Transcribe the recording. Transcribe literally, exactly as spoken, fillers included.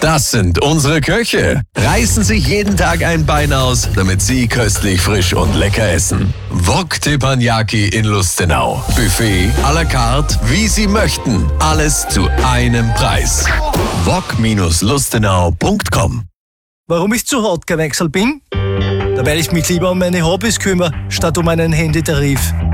Das sind unsere Köche. Reißen sich jeden Tag ein Bein aus, damit Sie köstlich, frisch und lecker essen. Wok Teppanyaki in Lustenau. Buffet à la carte, wie Sie möchten. Alles zu einem Preis. wok Lustenau punkt com. Warum ich zu hart gewechselt bin? Da weil ich mich lieber um meine Hobbys kümmere, statt um einen Handytarif.